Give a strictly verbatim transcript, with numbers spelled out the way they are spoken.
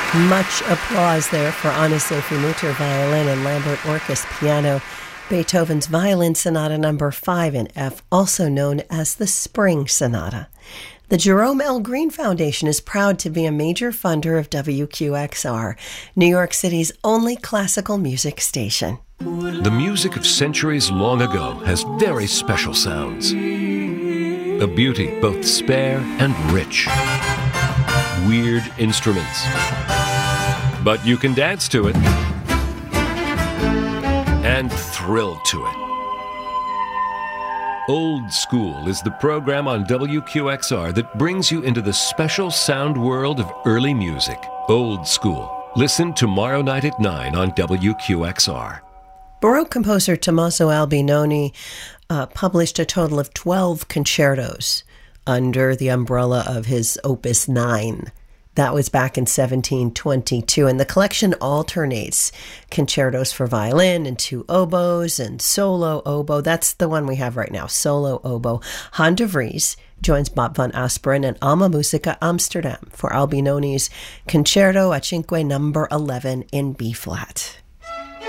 Much applause there for Anna Sophie Mutter violin and Lambert Orkus piano. Beethoven's Violin Sonata number five in F, also known as the Spring Sonata. The Jerome L. Green Foundation is proud to be a major funder of W Q X R, New York City's only classical music station. The music of centuries long ago has very special sounds. A beauty both spare and rich. Weird instruments. But you can dance to it and thrill to it. Old School is the program on W Q X R that brings you into the special sound world of early music. Old School. Listen tomorrow night at nine on W Q X R. Baroque composer Tommaso Albinoni uh, published a total of twelve concertos under the umbrella of his Opus nine. That was back in seventeen twenty-two, and the collection alternates concertos for violin and two oboes and solo oboe. That's the one we have right now, solo oboe. Han de Vries joins Bob van Asperen and Alma Musica Amsterdam for Albinoni's Concerto a Cinque number eleven in B-flat.